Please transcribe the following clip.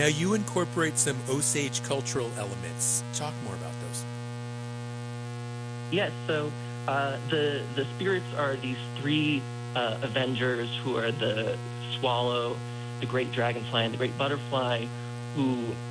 Now you incorporate some Osage cultural elements. Talk more about those. Yes, so the spirits are these three Avengers who are the swallow, the great dragonfly, and the great butterfly, who